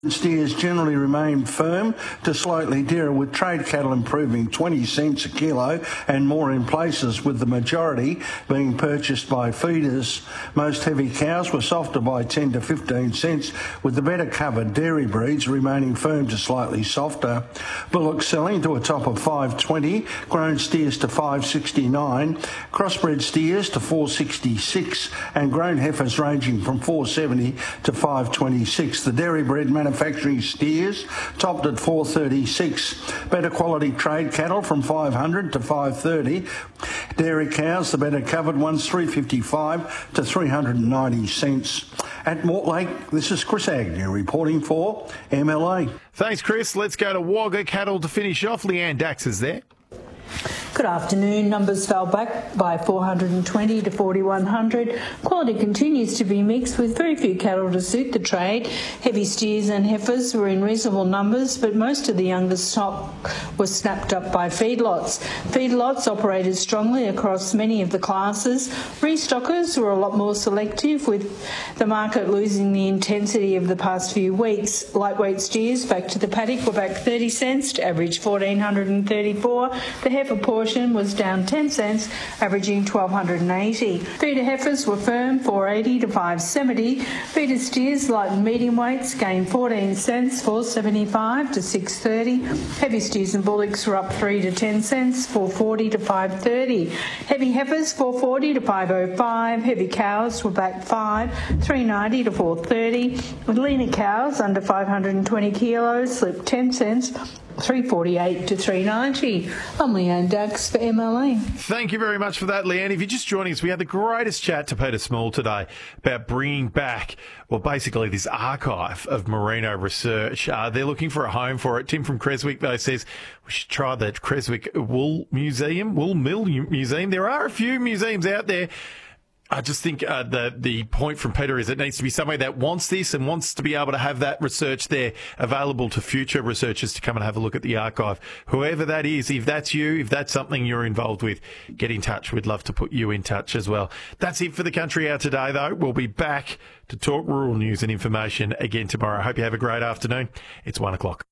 Steers generally remain firm to slightly dearer, with trade cattle improving 20 cents a kilo and more in places, with the majority being purchased by feeders. Most heavy cows were softer by 10 to 15 cents, with the better covered dairy breeds remaining firm to slightly softer. Bullocks selling to a top of $5.20, grown steers to $5.69, crossbred steers to $4.66, and grown heifers ranging from $4.70 to $5.26. The dairy bred manufacturing steers topped at $4.36. Better quality trade cattle from $500 to $5.30. Dairy cows, the better covered ones, $3.55 to $3.90. At Mortlake, this is Chris Agnew reporting for MLA. Thanks, Chris. Let's go to Wagga Cattle to finish off. Leanne Dax is there. Good afternoon. Numbers fell back by 420 to 4,100. Quality continues to be mixed, with very few cattle to suit the trade. Heavy steers and heifers were in reasonable numbers, but most of the younger stock was snapped up by feedlots. Feedlots operated strongly across many of the classes. Restockers were a lot more selective, with the market losing the intensity of the past few weeks. Lightweight steers back to the paddock were back 30 cents to average 1,434. The heifer portion was down 10 cents, averaging 1,280. Feeder heifers were firm, 480 to 570. Feeder steers, light and medium weights, gained 14 cents, 475 to 630. Heavy steers and bullocks were up 3 to 10 cents, 440 to 530. Heavy heifers, 440 to 505. Heavy cows were back 5, 390 to 430. With leaner cows under 520 kilos slipped 10 cents, 348 to 390. I'm Leanne Dax for MLA. Thank you very much for that, Leanne. If you're just joining us, we had the greatest chat to Peter Small today about bringing back, well, basically this archive of merino research. They're looking for a home for it. Tim from Creswick, though, says we should try the Creswick Wool Mill Museum. There are a few museums out there. I just think the point from Peter is it needs to be somewhere that wants this and wants to be able to have that research there available to future researchers to come and have a look at the archive. Whoever that is, if that's you, if that's something you're involved with, get in touch. We'd love to put you in touch as well. That's it for the Country Hour today, though. We'll be back to talk rural news and information again tomorrow. I hope you have a great afternoon. It's 1 o'clock.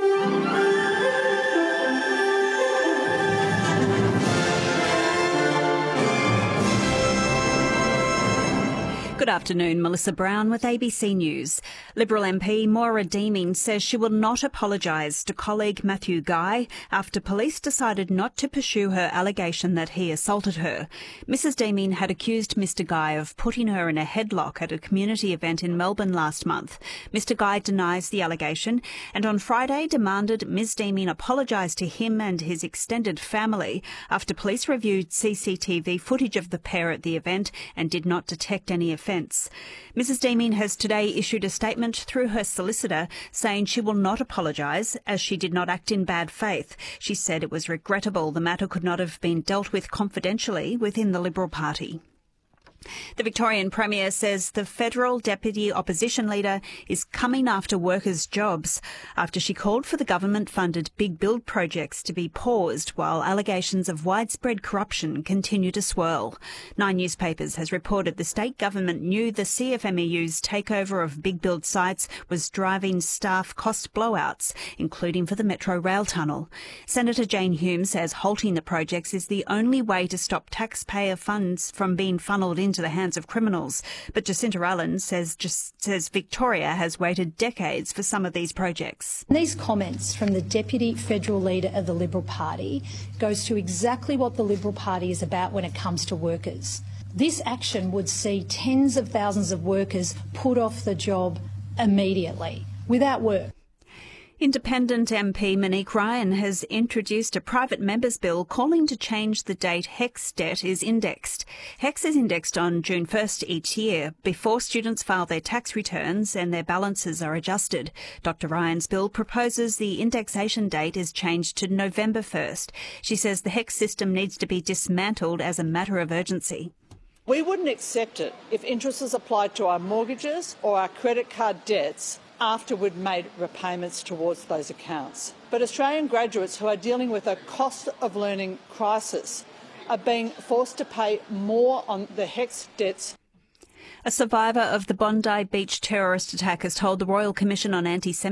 Good afternoon, Melissa Brown with ABC News. Liberal MP Maura Deeming says she will not apologise to colleague Matthew Guy after police decided not to pursue her allegation that he assaulted her. Mrs Deeming had accused Mr Guy of putting her in a headlock at a community event in Melbourne last month. Mr Guy denies the allegation and on Friday demanded Ms Deeming apologise to him and his extended family after police reviewed CCTV footage of the pair at the event and did not detect any offence. Mrs Deeming has today issued a statement through her solicitor saying she will not apologise as she did not act in bad faith. She said it was regrettable the matter could not have been dealt with confidentially within the Liberal Party. The Victorian Premier says the federal deputy opposition leader is coming after workers' jobs after she called for the government-funded big build projects to be paused while allegations of widespread corruption continue to swirl. Nine Newspapers has reported the state government knew the CFMEU's takeover of big build sites was driving staff cost blowouts, including for the Metro Rail Tunnel. Senator Jane Hume says halting the projects is the only way to stop taxpayer funds from being funnelled into the hands of criminals. But Jacinta Allen says Victoria has waited decades for some of these projects. These comments from the Deputy Federal Leader of the Liberal Party goes to exactly what the Liberal Party is about when it comes to workers. This action would see tens of thousands of workers put off the job immediately, without work. Independent MP Monique Ryan has introduced a private members bill calling to change the date HECS debt is indexed. HECS is indexed on June 1st each year before students file their tax returns and their balances are adjusted. Dr Ryan's bill proposes the indexation date is changed to November 1st. She says the HECS system needs to be dismantled as a matter of urgency. We wouldn't accept it if interest is applied to our mortgages or our credit card debts after we'd made repayments towards those accounts. But Australian graduates who are dealing with a cost of learning crisis are being forced to pay more on the HECS debts. A survivor of the Bondi Beach terrorist attack has told the Royal Commission on Anti-Semitism